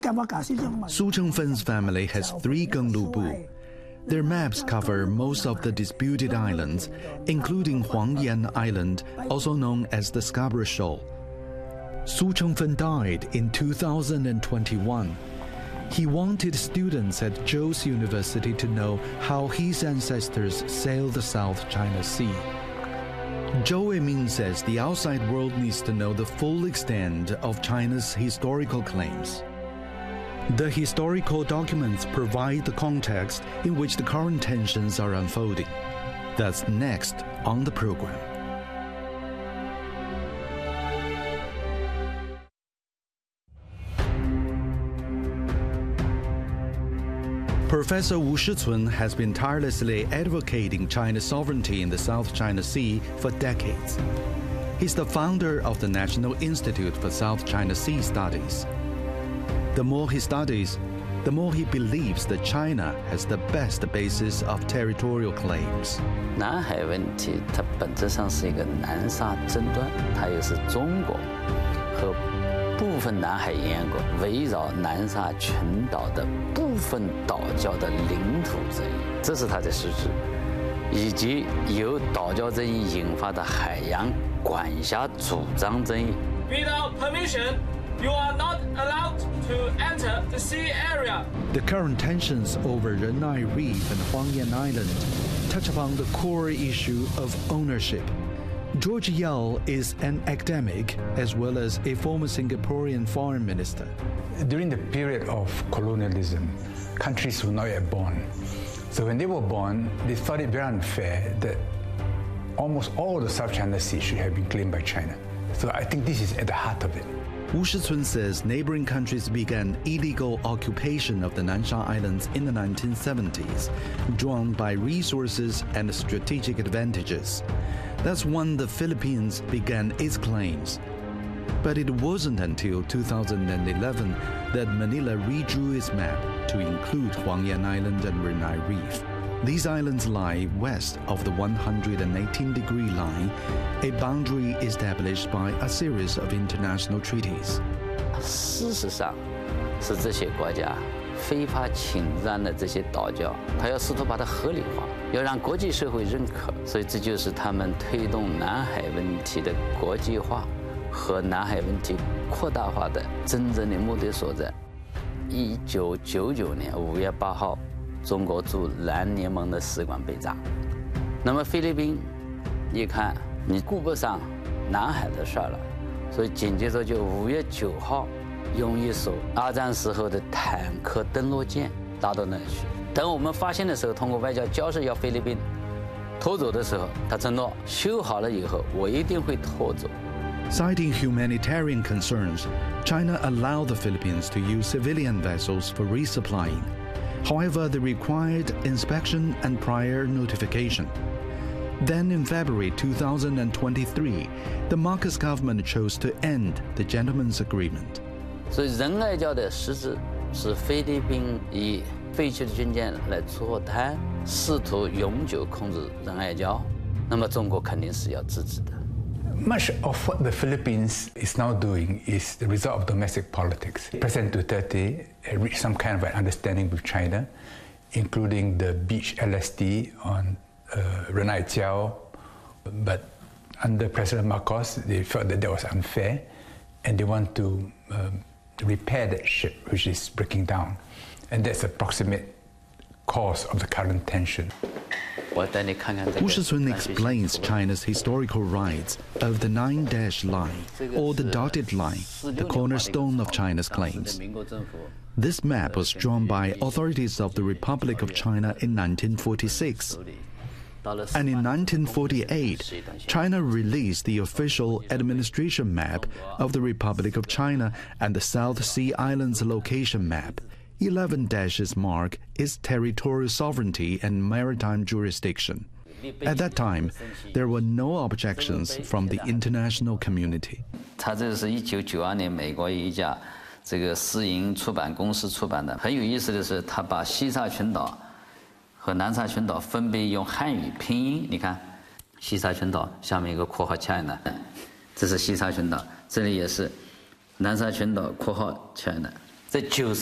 Su Chengfen's family has 3 Genglubu. Their maps cover most of the disputed islands, including Huangyan Island, also known as the Scarborough Shoal. Su Chengfen died in 2021. He wanted students at Zhou's University to know how his ancestors sailed the South China Sea. Zhou Weiming says the outside world needs to know the full extent of China's historical claims. The historical documents provide the context in which the current tensions are unfolding. That's next on the program. Professor Wu Shicun has been tirelessly advocating China's sovereignty in the South China Sea for decades. He's the founder of the National Institute for South China Sea Studies. The more he studies, the more he believes that China has the best basis of territorial claims. 南海问题它本质上是一个南沙争端，它又是中国和部分南海沿岸国围绕南沙群岛的部分岛礁的领土争议，这是它的实质，以及由岛礁争议引发的海洋管辖主张争议。 Without permission, you are not allowed to enter the sea area. The current tensions over Renai Reef and Huangyan Island touch upon the core issue of ownership. George Yao is an academic as well as a former Singaporean foreign minister. During the period of colonialism, countries were not yet born. So when they were born, they thought it very unfair that almost all the South China Sea should have been claimed by China. So I think this is at the heart of it. Wu Shicun says neighboring countries began illegal occupation of the Nansha Islands in the 1970s, drawn by resources and strategic advantages. That's when the Philippines began its claims. But it wasn't until 2011 that Manila redrew its map to include Huangyan Island and Renai Reef. These islands lie west of the 118-degree line, a boundary established by a series of international treaties. 事实上，是这些国家非法侵占的这些岛礁，他要试图把它合理化，要让国际社会认可，所以这就是他们推动南海问题的国际化和南海问题扩大化的真正的目的所在。1999年5月8号。 中国驻南联盟的使馆被炸，那么菲律宾一看你顾不上南海的事儿了，所以紧接着就5月9号用一艘二战时候的坦克登陆舰拉到那里去。等我们发现的时候，通过外交交涉要菲律宾拖走的时候，他承诺修好了以后我一定会拖走。 Citing humanitarian concerns, China allowed the Philippines to use civilian vessels for resupplying. However, they required inspection and prior notification. Then in February 2023, the Marcos government chose to end the gentleman's agreement. 所以仁爱礁的实质是菲律宾以废弃的军舰来坐滩，试图永久控制仁爱礁。那么中国肯定是要制止的。 Much of what the Philippines is now doing is the result of domestic politics. President Duterte reached some kind of an understanding with China, including the beach LSD on Renai Jiao. But under President Marcos, they felt that was unfair, and they want to repair that ship, which is breaking down. And that's a proximate cause of the current tension. Wu Shicun explains China's historical rights of the 9-dash line, or the dotted line, the cornerstone of China's claims. This map was drawn by authorities of the Republic of China in 1946. And in 1948, China released the official administration map of the Republic of China and the South Sea Islands location map. 11 dashes mark its territorial sovereignty and maritime jurisdiction. At that time, there were no objections from the international community. 它这是1992年美国一家这个私营出版公司出版的。很有意思的是，他把西沙群岛和南沙群岛分别用汉语拼音。你看，西沙群岛下面一个括号 China， 这是西沙群岛，这里也是南沙群岛括号 China。 在90